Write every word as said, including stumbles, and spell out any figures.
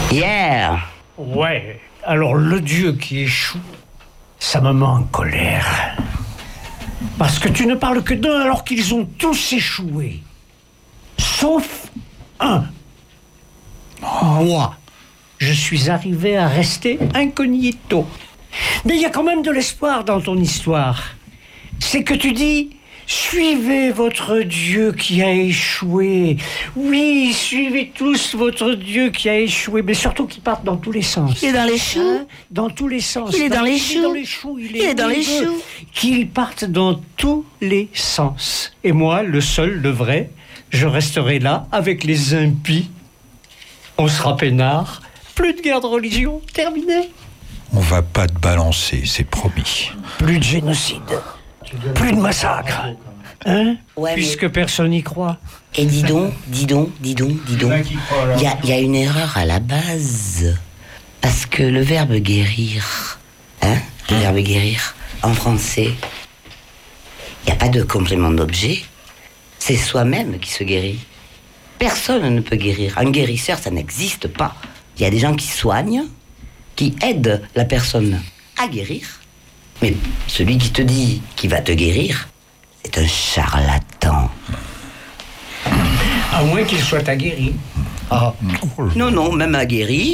Hier. Ouais, alors le Dieu qui échoue, ça me met en colère. Parce que tu ne parles que d'un alors qu'ils ont tous échoué. Sauf un. Moi, je suis arrivé à rester incognito. Mais il y a quand même de l'espoir dans ton histoire. C'est que tu dis... Suivez votre Dieu qui a échoué. Oui, suivez tous votre Dieu qui a échoué, mais surtout qu'il parte dans tous les sens. Il est dans les choux. Hein? Dans tous les sens. Il est dans, dans les il choux. est dans les choux. Il est, il est dans les il veut choux. Qu'il parte dans tous les sens. Et moi, le seul, le vrai, je resterai là avec les impies. On sera peinard. Plus de guerre de religion. Terminé. On va pas te balancer, c'est promis. Plus de génocide. Plus de massacre. Hein? Ouais, Puisque mais... personne n'y croit. Et dis donc, dis donc, dis donc, dis donc. Il y a, y a une erreur à la base. Parce que le verbe guérir, hein, le verbe guérir, en français, il n'y a pas de complément d'objet. C'est soi-même qui se guérit. Personne ne peut guérir. Un guérisseur, ça n'existe pas. Il y a des gens qui soignent, qui aident la personne à guérir. Mais celui qui te dit qu'il va te guérir, c'est un charlatan. À moins qu'il soit aguerri. Ah. Non, non, même aguerri,